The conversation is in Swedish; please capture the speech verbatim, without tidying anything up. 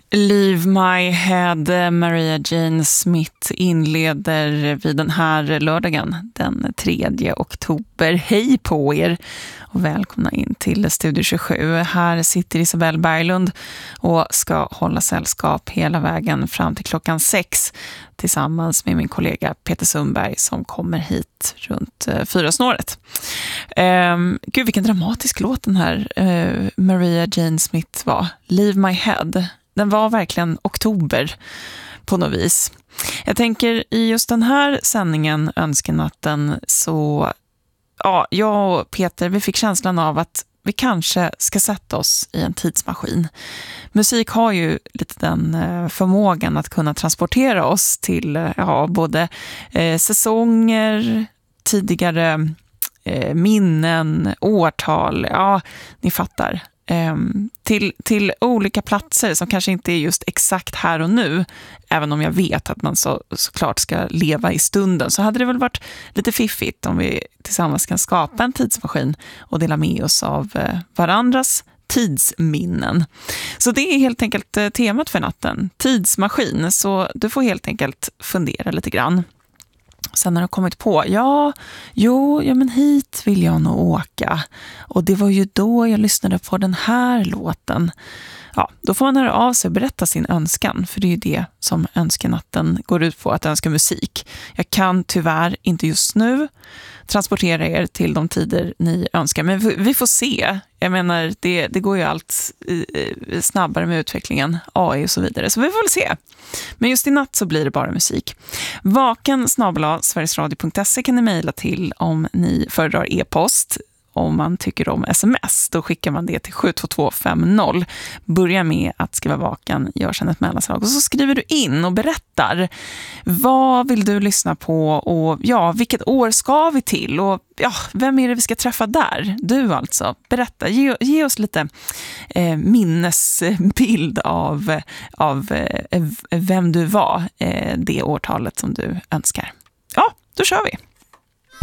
Leave My Head, Maria Jane Smith inleder vid den här lördagen den tredje oktober. Hej på er och välkomna in till Studio tjugosju. Här sitter Isabelle Berglund och ska hålla sällskap hela vägen fram till klockan sex tillsammans med min kollega Peter Sundberg som kommer hit runt uh, fyra snåret. Um, gud, vilken dramatisk låt den här uh, Maria Jane Smith var. Leave My Head. Den var verkligen oktober på något vis. Jag tänker i just den här sändningen Önskenatten så ja, jag och Peter vi fick känslan av att vi kanske ska sätta oss i en tidsmaskin. Musik har ju lite den förmågan att kunna transportera oss till ja, både eh, säsonger, tidigare eh, minnen, årtal, ja ni fattar. Till, till olika platser som kanske inte är just exakt här och nu, även om jag vet att man så, såklart ska leva i stunden, så hade det väl varit lite fiffigt om vi tillsammans kan skapa en tidsmaskin och dela med oss av varandras tidsminnen. Så det är helt enkelt temat för natten, tidsmaskin, så du får helt enkelt fundera lite grann. Sen har jag kommit på, ja, jo, ja men hit vill jag nog åka. Och det var ju då jag lyssnade på den här låten. Ja, då får man höra av sig och berätta sin önskan. För det är ju det som önskenatten går ut på, att önska musik. Jag kan tyvärr inte just nu transportera er till de tider ni önskar. Men vi får se. Jag menar, det, det går ju allt snabbare med utvecklingen, A I och så vidare. Så vi får väl se. Men just i natt så blir det bara musik. Vaken snabel-a sverigesradio punkt se kan ni mejla till om ni föredrar e-post. Om man tycker om sms, då skickar man det till sju två två fem noll. Börja med att skriva vaken, gör sedan ett mellanslag. Och så skriver du in och berättar. Vad vill du lyssna på? Och ja, vilket år ska vi till? Och ja, vem är det vi ska träffa där? Du alltså. Berätta, ge, ge oss lite eh, minnesbild av, av eh, vem du var eh, det årtalet som du önskar. Ja, då kör vi.